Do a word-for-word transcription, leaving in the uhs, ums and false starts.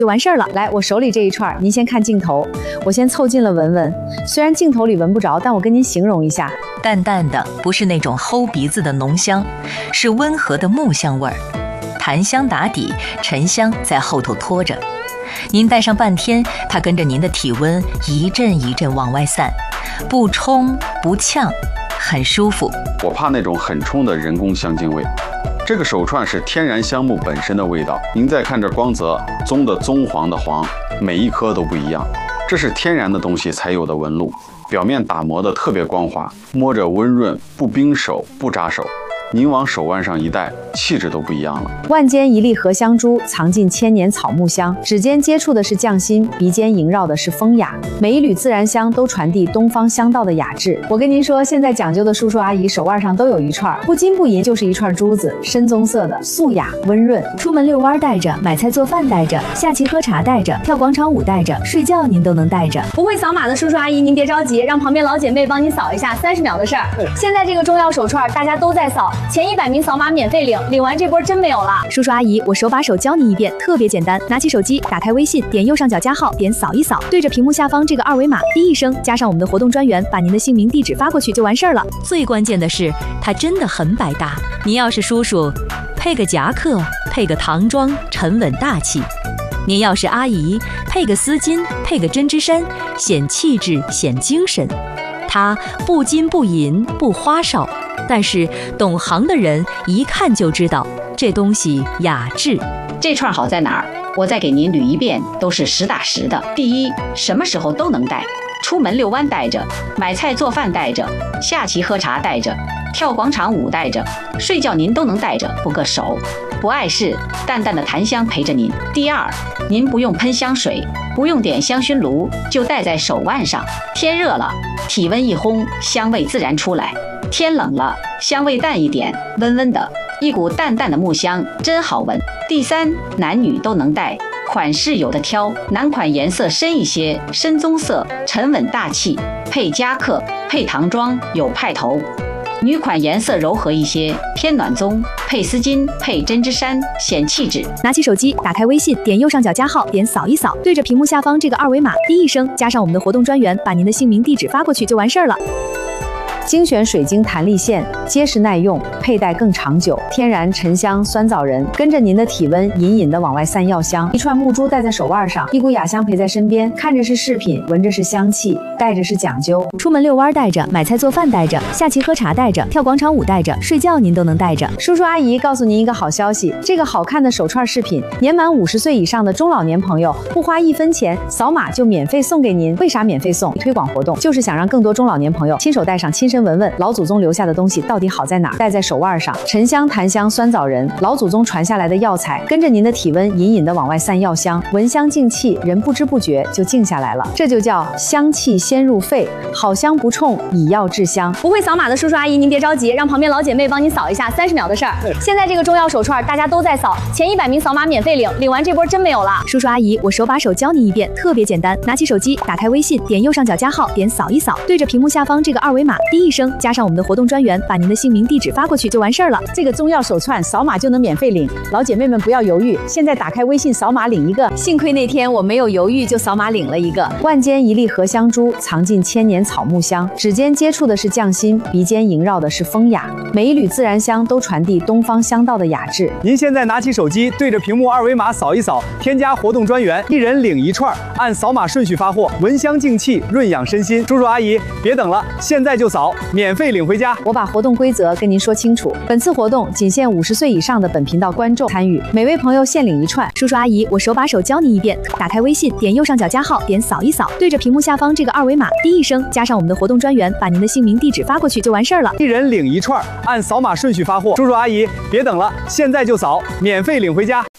就完事儿了。来，我手里这一串，您先看镜头，我先凑近了闻闻。虽然镜头里闻不着，但我跟您形容一下， 淡淡的，不是那种齁鼻子的浓香，是温和的木香味儿，檀香打底，沉香在后头拖着。您戴上半天，它跟着您的体温一阵一阵往外散，不冲不呛，很舒服。 我怕那种很冲的人工香精味。这个手串是天然香木本身的味道，您再看这光泽，棕的棕，黄的黄，每一颗都不一样，这是天然的东西才有的纹路，表面打磨的特别光滑，摸着温润，不冰手，不扎手。您往手腕上一戴，气质都不一样了。 万间一粒荷香珠，藏进千年草木香。指尖接触的是匠心，鼻尖萦绕的是风雅。每一缕自然香都传递东方香道的雅致。我跟您说，现在讲究的叔叔阿姨手腕上都有一串，不金不银就是一串珠子，深棕色的，素雅温润。出门遛弯带着，买菜做饭带着，下棋喝茶带着，跳广场舞带着，睡觉您都能带着。不会扫码的叔叔阿姨，您别着急，让旁边老姐妹帮您扫一下，三十秒的事儿。现在这个中药手串大家都在扫。前一百名扫码免费领，领完这波真没有了。叔叔阿姨，我手把手教你一遍，特别简单。拿起手机，打开微信，点右上角加号，点扫一扫，对着屏幕下方这个二维码，滴一声，加上我们的活动专员，把您的姓名、地址发过去就完事儿了。 最关键的是，它真的很百搭。您要是叔叔，配个夹克，配个唐装，沉稳大气；您要是阿姨，配个丝巾，配个针织衫，显气质，显精神。它不金不银，不花哨。但是懂行的人一看就知道这东西雅致。 这串好在哪儿？我再给您捋一遍，都是实打实的。第一，什么时候都能带，出门遛弯带着，买菜做饭带着，下棋喝茶带着，跳广场舞带着，睡觉您都能带着，不硌手，不碍事，淡淡的檀香陪着您。第二，您不用喷香水，不用点香薰炉，就戴在手腕上。天热了，体温一烘，香味自然出来。天冷了，香味淡一点，温温的，一股淡淡的木香，真好闻。第三，男女都能戴，款式有的挑，男款颜色深一些，深棕色，沉稳大气，配夹克，配唐装，有派头；女款颜色柔和一些，偏暖棕，配丝巾，配针织衫，显气质。 拿起手机，打开微信，点右上角加号，点扫一扫，对着屏幕下方这个二维码，滴一声，加上我们的活动专员，把您的姓名、地址发过去就完事儿了。精选水晶弹力线，结实耐用，佩戴更长久。天然沉香酸枣仁，跟着您的体温隐隐的往外散药香。一串木珠戴在手腕上，一股雅香陪在身边，看着是饰品，闻着是香气，戴着是讲究。出门遛弯带着，买菜做饭带着，下棋喝茶带着，跳广场舞带着，睡觉您都能带着。叔叔阿姨告诉您一个好消息，这个好看的手串饰品，年满五十岁以上的中老年朋友不花一分钱，扫码就免费送给您。为啥免费送？推广活动就是想让更多中老年朋友亲手戴上，亲身闻闻老祖宗留下的东西到底好在哪儿。戴在手腕上，沉香、檀香、酸枣仁，老祖宗传下来的药材，跟着您的体温隐隐的往外散药香，闻香静气，人不知不觉就静下来了。这就叫香气先入肺，好香不冲，以药治香。不会扫码的叔叔阿姨，您别着急，让旁边老姐妹帮您扫一下，三十秒的事儿。现在这个中药手串大家都在扫，前一百名扫码免费领，领完这波真没有了。叔叔阿姨，我手把手教你一遍，特别简单。拿起手机，打开微信，点右上角加号，点扫一扫，对着屏幕下方这个二维码，滴一声，加上我们的活动专员，把您的姓名、地址发过去就完事儿了。这个中药手串扫码就能免费领，老姐妹们不要犹豫，现在打开微信扫码领一个。幸亏那天我没有犹豫，就扫码领了一个。万间一粒荷香珠，藏进千年草木香。指尖接触的是匠心，鼻尖萦绕的是风雅。每一缕自然香都传递东方香道的雅致。 您现在拿起手机，对着屏幕二维码扫一扫，添加活动专员，一人领一串，按扫码顺序发货，闻香静气，润养身心。叔叔阿姨，别等了，现在就扫，免费领回家。 我把活动规则跟您说清楚，本次活动仅限五十岁以上的本频道观众参与，每位朋友限领一串。叔叔阿姨，我手把手教你一遍，打开微信，点右上角加号，点扫一扫，对着屏幕下方这个二维码，滴一声，加上我们的活动专员，把您的姓名、地址发过去就完事儿了。 一人领一串，按扫码顺序发货。叔叔阿姨，别等了，现在就扫，免费领回家。